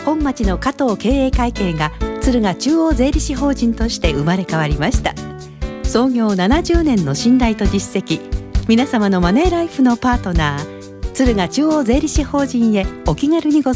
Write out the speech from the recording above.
本町の加藤経営会計が敦賀中央税理士法人として生まれ変わりました。創業70年の信頼と実績、皆様のマネーライフのパートナー、敦賀中央税理士法人へお気軽にご